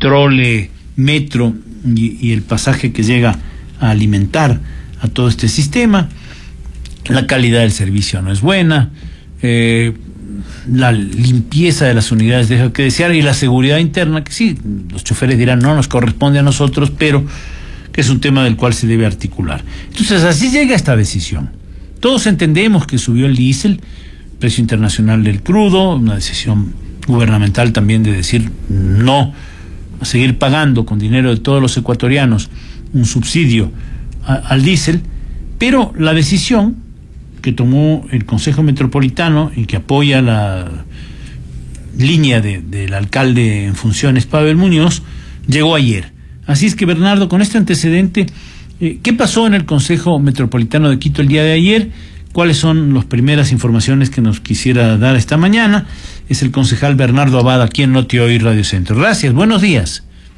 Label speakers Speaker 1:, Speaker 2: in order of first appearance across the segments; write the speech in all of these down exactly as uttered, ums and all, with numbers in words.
Speaker 1: trole, metro y, y el pasaje que llega a alimentar a todo este sistema. La calidad del servicio no es buena, eh, la limpieza de las unidades deja que desear, y la seguridad interna, que sí, los choferes dirán no nos corresponde a nosotros, pero que es un tema del cual se debe articular. Entonces así llega esta decisión. Todos entendemos que subió el diésel, precio internacional del crudo, una decisión gubernamental también de decir no a seguir pagando con dinero de todos los ecuatorianos un subsidio a, al diésel, pero la decisión que tomó el Consejo Metropolitano y que apoya la línea de, del alcalde en funciones, Pavel Muñoz, llegó ayer. Así es que, Bernardo, con este antecedente, eh, ¿qué pasó en el Consejo Metropolitano de Quito el día de ayer? ¿Cuáles son las primeras informaciones que nos quisiera dar esta mañana? Es el concejal Bernardo Abada, aquí en Noti Hoy Radio Centro. Gracias, buenos días.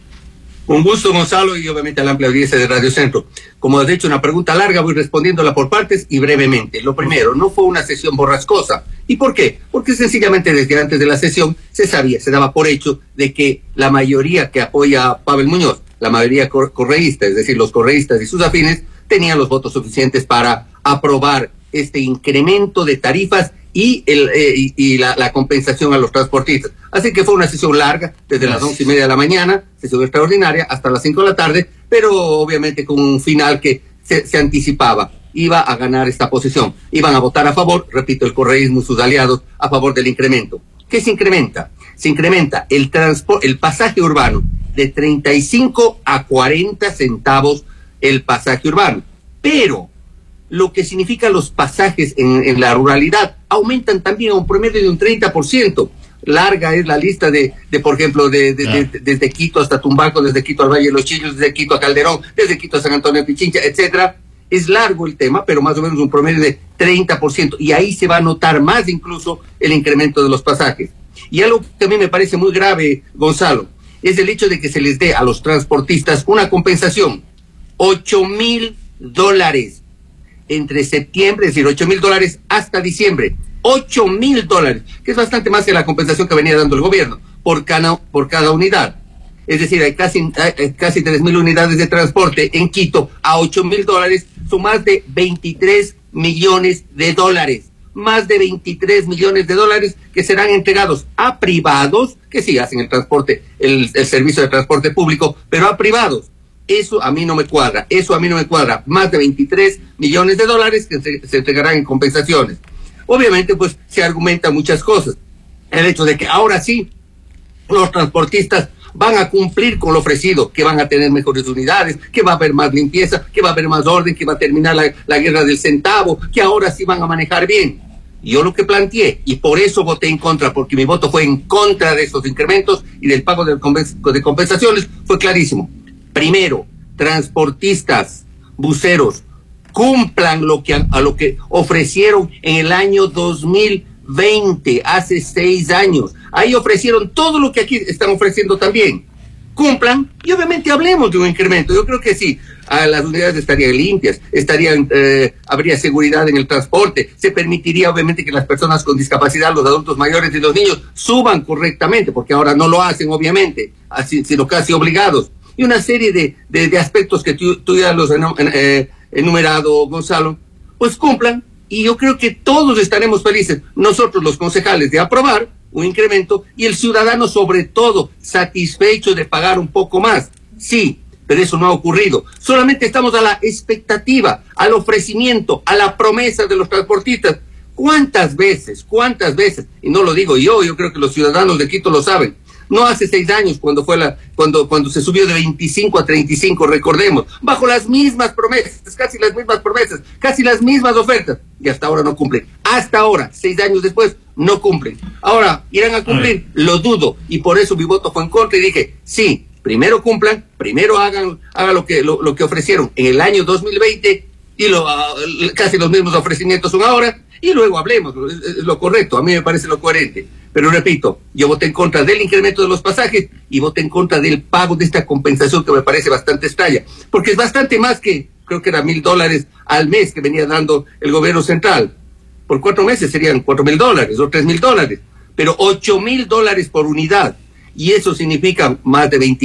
Speaker 2: Un gusto, Gonzalo, y obviamente a la amplia audiencia de Radio Centro. Como has hecho una pregunta larga, voy respondiéndola por partes y brevemente. Lo primero, no fue una sesión borrascosa. ¿Y por qué? Porque sencillamente desde antes de la sesión se sabía, se daba por hecho de que la mayoría que apoya a Pavel Muñoz, la mayoría cor correísta, es decir, los correístas y sus afines, tenían los votos suficientes para aprobar este incremento de tarifas y, el, eh, y, y la, la compensación a los transportistas. Así que fue una sesión larga, desde las once y media de la mañana, sesión extraordinaria, hasta las cinco de la tarde, pero obviamente con un final que se, se anticipaba. Iba a ganar esta posición. Iban a votar a favor, repito, el correísmo y sus aliados, a favor del incremento. ¿Qué se incrementa? Se incrementa el, el pasaje urbano de treinta y cinco a cuarenta centavos el pasaje urbano. Pero lo que significa los pasajes en, en la ruralidad aumentan también a un promedio de un treinta por ciento. Larga es la lista de, de por ejemplo, de, de, de, de, desde Quito hasta Tumbaco, desde Quito al Valle de los Chillos, desde Quito a Calderón, desde Quito a San Antonio de Pichincha, etcétera. Es largo el tema, pero más o menos un promedio de treinta por ciento. Y ahí se va a notar más incluso el incremento de los pasajes. Y algo que a mí me parece muy grave, Gonzalo, es el hecho de que se les dé a los transportistas una compensación. ocho mil dólares entre septiembre, es decir, ocho mil dólares hasta diciembre. ocho mil dólares, que es bastante más que la compensación que venía dando el gobierno por cada, por cada unidad. Es decir, hay casi, hay casi tres mil unidades de transporte en Quito a ocho mil dólares, son más de veintitrés millones de dólares. Más de veintitrés millones de dólares que serán entregados a privados, que sí hacen el transporte, el, el servicio de transporte público, pero a privados. Eso a mí no me cuadra, eso a mí no me cuadra. Más de veintitrés millones de dólares que se, se entregarán en compensaciones. Obviamente, pues, se argumentan muchas cosas. El hecho de que ahora sí, los transportistas van a cumplir con lo ofrecido, que van a tener mejores unidades, que va a haber más limpieza, que va a haber más orden, que va a terminar la, la guerra del centavo, que ahora sí van a manejar bien. Yo lo que planteé, y por eso voté en contra, porque mi voto fue en contra de estos incrementos y del pago de, de compensaciones, fue clarísimo. Primero, transportistas, buceros, cumplan lo que a, a lo que ofrecieron en el año dos mil veinte, hace seis años. Ahí ofrecieron todo lo que aquí están ofreciendo también. Cumplan y obviamente hablemos de un incremento. Yo creo que sí, a las unidades estarían limpias, estarían, eh, habría seguridad en el transporte, se permitiría obviamente que las personas con discapacidad, los adultos mayores y los niños suban correctamente, porque ahora no lo hacen obviamente, así, sino casi obligados. Y una serie de, de, de aspectos que tú, tú ya los has eh, enumerado, Gonzalo, pues cumplan, y yo creo que todos estaremos felices, nosotros los concejales, de aprobar un incremento, y el ciudadano sobre todo satisfecho de pagar un poco más. Sí, pero eso no ha ocurrido. Solamente estamos a la expectativa, al ofrecimiento, a la promesa de los transportistas. ¿Cuántas veces, cuántas veces? Y no lo digo yo, yo creo que los ciudadanos de Quito lo saben. No hace seis años cuando fue la, cuando, cuando se subió de veinticinco a treinta y cinco, recordemos, bajo las mismas promesas, casi las mismas promesas, casi las mismas ofertas, y hasta ahora no cumplen. Hasta ahora, seis años después, no cumplen. Ahora, ¿irán a cumplir? Lo dudo, y por eso mi voto fue en contra y dije, sí, primero cumplan, primero hagan, hagan lo que, lo, lo que ofrecieron en el año dos mil veinte, y lo, uh, casi los mismos ofrecimientos son ahora, y luego hablemos, es lo correcto, a mí me parece lo coherente. Pero repito, yo voté en contra del incremento de los pasajes y voté en contra del pago de esta compensación que me parece bastante extraña, porque es bastante más que, creo que era mil dólares al mes que venía dando el gobierno central. Por cuatro meses serían cuatro mil dólares o tres mil dólares, pero ocho mil dólares por unidad, y eso significa más de veinte